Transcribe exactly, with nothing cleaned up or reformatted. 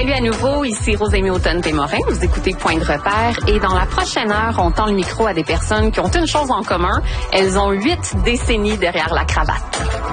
Salut à nouveau, ici Rosémie Automne-Pémorin. Vous écoutez Point de repère et dans la prochaine heure, on tend le micro à des personnes qui ont une chose en commun. Elles ont huit décennies derrière la cravate.